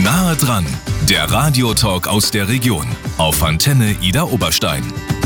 Nahe dran, der Radiotalk aus der Region auf Antenne Ida Oberstein.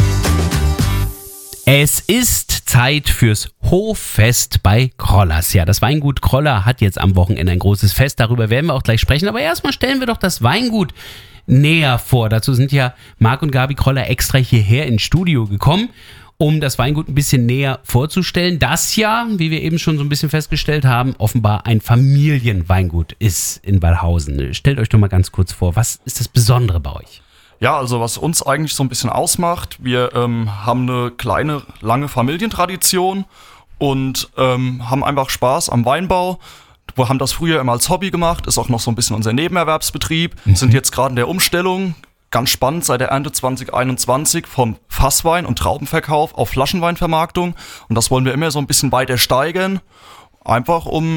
Es ist Zeit fürs Hoffest bei Krollers. Ja, das Weingut Kroller hat jetzt am Wochenende ein großes Fest. Darüber werden wir auch gleich sprechen. Aber erstmal stellen wir doch das Weingut näher vor. Dazu sind ja Marc und Gabi Kroller extra hierher ins Studio gekommen, um das Weingut ein bisschen näher vorzustellen. Das ja, wie wir eben schon so ein bisschen festgestellt haben, offenbar ein Familienweingut ist in Wallhausen. Stellt euch doch mal ganz kurz vor, was ist das Besondere bei euch? Ja, also was uns eigentlich so ein bisschen ausmacht, wir haben eine kleine, lange Familientradition und haben einfach Spaß am Weinbau. Wir haben das früher immer als Hobby gemacht, ist auch noch so ein bisschen unser Nebenerwerbsbetrieb, sind jetzt gerade in der Umstellung, ganz spannend, seit der Ernte 2021 vom Fasswein- und Traubenverkauf auf Flaschenweinvermarktung, und das wollen wir immer so ein bisschen weiter steigern, einfach um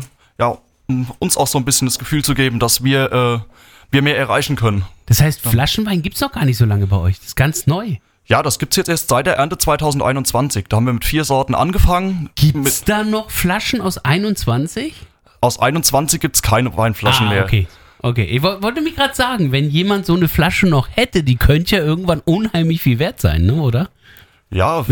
uns auch so ein bisschen das Gefühl zu geben, dass wir mehr erreichen können. Das heißt, Flaschenwein gibt es noch gar nicht so lange bei euch. Das ist ganz neu. Ja, das gibt's jetzt erst seit der Ernte 2021. Da haben wir mit 4 Sorten angefangen. Gibt's da noch Flaschen aus 21? Aus 21 gibt's keine Weinflaschen mehr. Okay, ich wollte mich gerade sagen, wenn jemand so eine Flasche noch hätte, die könnte ja irgendwann unheimlich viel wert sein, ne, oder? Ja.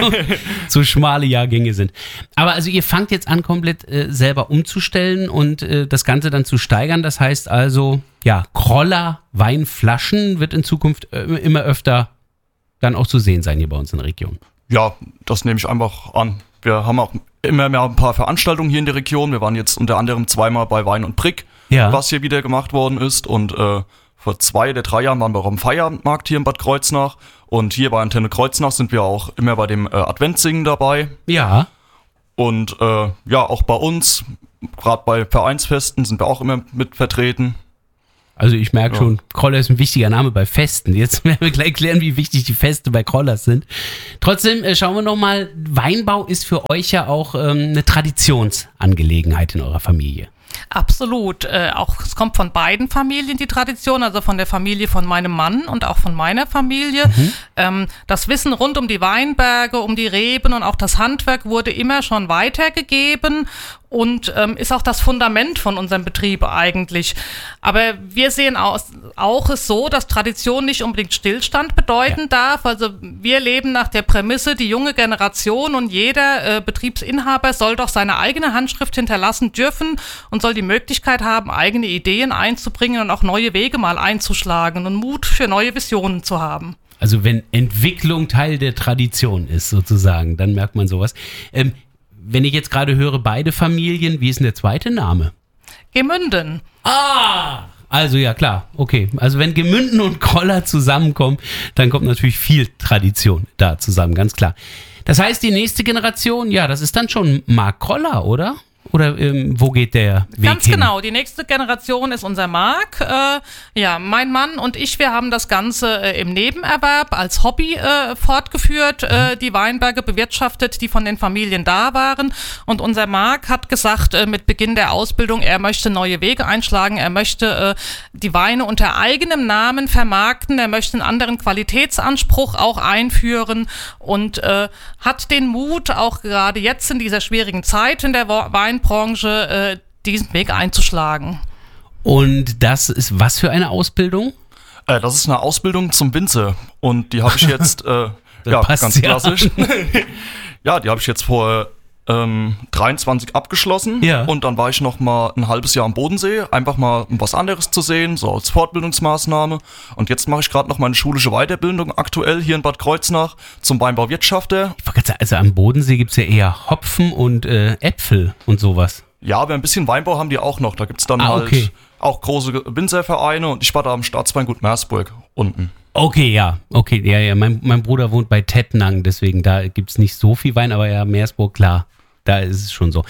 so schmale Jahrgänge sind. Aber also ihr fangt jetzt an, komplett selber umzustellen und das Ganze dann zu steigern. Das heißt also, ja, Kroller Weinflaschen wird in Zukunft immer öfter dann auch zu sehen sein hier bei uns in der Region. Ja, das nehme ich einfach an. Wir haben auch immer mehr ein paar Veranstaltungen hier in der Region. Wir waren jetzt unter anderem 2-mal bei Wein und Brick, was hier wieder gemacht worden ist. Und vor 2 oder 3 Jahren waren wir auch am Feierabendmarkt hier in Bad Kreuznach. Und hier bei Antenne Kreuznach sind wir auch immer bei dem Adventssingen dabei. Ja. Und auch bei uns, gerade bei Vereinsfesten, sind wir auch immer mit vertreten. Also ich merke schon, Kroller ist ein wichtiger Name bei Festen. Jetzt werden wir gleich klären, wie wichtig die Feste bei Krollers sind. Trotzdem schauen wir nochmal, Weinbau ist für euch ja auch eine Traditionsangelegenheit in eurer Familie. Absolut. Es kommt von beiden Familien die Tradition, also von der Familie von meinem Mann und auch von meiner Familie. Das Wissen rund um die Weinberge, um die Reben und auch das Handwerk wurde immer schon weitergegeben und ist auch das Fundament von unserem Betrieb eigentlich. Aber wir sehen auch es so, dass Tradition nicht unbedingt Stillstand bedeuten darf. Also wir leben nach der Prämisse, die junge Generation und jeder Betriebsinhaber soll doch seine eigene Handschrift hinterlassen dürfen und soll die Möglichkeit haben, eigene Ideen einzubringen und auch neue Wege mal einzuschlagen und Mut für neue Visionen zu haben. Also wenn Entwicklung Teil der Tradition ist sozusagen, dann merkt man sowas. Wenn ich jetzt gerade höre, beide Familien, wie ist denn der zweite Name? Gemünden. Also ja, klar, okay. Also wenn Gemünden und Kroller zusammenkommen, dann kommt natürlich viel Tradition da zusammen, ganz klar. Das heißt, die nächste Generation, ja, das ist dann schon Marc Kroller, oder? Oder wo geht der Weg Ganz hin? genau, die nächste Generation ist unser Marc. Mein Mann und ich, wir haben das Ganze im Nebenerwerb als Hobby fortgeführt, die Weinberge bewirtschaftet, die von den Familien da waren. Und unser Marc hat gesagt, mit Beginn der Ausbildung, er möchte neue Wege einschlagen, er möchte die Weine unter eigenem Namen vermarkten, er möchte einen anderen Qualitätsanspruch auch einführen und hat den Mut, auch gerade jetzt in dieser schwierigen Zeit in der Weinbranche, diesen Weg einzuschlagen. Und das ist was für eine Ausbildung? Das ist eine Ausbildung zum Winzer und die habe ich jetzt, ganz klassisch. Ja, die habe ich jetzt vor 23 abgeschlossen und dann war ich noch mal ein halbes Jahr am Bodensee, einfach mal um was anderes zu sehen, so als Fortbildungsmaßnahme. Und jetzt mache ich gerade noch meine schulische Weiterbildung aktuell hier in Bad Kreuznach zum Weinbauwirtschafter. Ich wollte gerade sagen, also am Bodensee gibt es ja eher Hopfen und Äpfel und sowas. Ja, aber ein bisschen Weinbau haben die auch noch. Da gibt es dann auch große Winzervereine und ich war da am Staatsweingut Meersburg unten. Okay, ja. Mein Bruder wohnt bei Tettnang, deswegen da gibt es nicht so viel Wein, aber ja, Meersburg, klar. Da ist es schon so.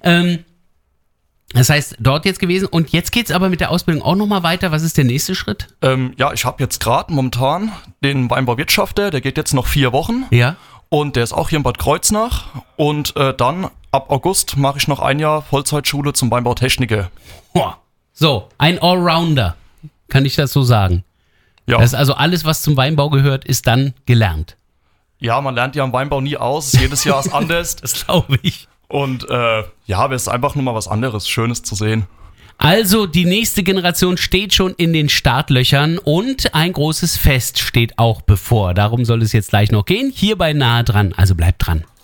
Das heißt, dort jetzt gewesen und jetzt geht es aber mit der Ausbildung auch nochmal weiter. Was ist der nächste Schritt? Ich habe jetzt gerade momentan den Weinbauwirtschafter, der geht jetzt noch 4 Wochen. Ja. Und der ist auch hier in Bad Kreuznach. Und dann ab August mache ich noch 1 Jahr Vollzeitschule zum Weinbautechniker. So, ein Allrounder, kann ich das so sagen? Ja. Das ist also alles, was zum Weinbau gehört, ist dann gelernt. Ja, man lernt ja im Weinbau nie aus. Jedes Jahr ist anders. Das glaube ich. Und es ist einfach nur mal was anderes, Schönes zu sehen. Also die nächste Generation steht schon in den Startlöchern und ein großes Fest steht auch bevor. Darum soll es jetzt gleich noch gehen, hier bei Nahe dran. Also bleibt dran.